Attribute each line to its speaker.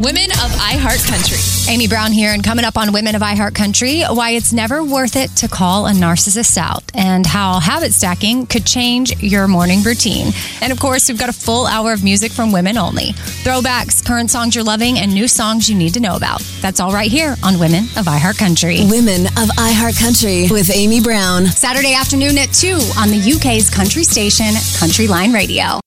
Speaker 1: Women of iHeartCountry.
Speaker 2: Amy Brown here, and coming up on Women of iHeartCountry, why it's never worth it to call a narcissist out and how habit stacking could change your morning routine. And of course, we've got a full hour of music from women only. Throwbacks, current songs you're loving, and new songs you need to know about. That's all right here on Women of iHeartCountry.
Speaker 3: Women of iHeartCountry with Amy Brown.
Speaker 2: Saturday afternoon at 2 on the UK's country station, Country Line Radio.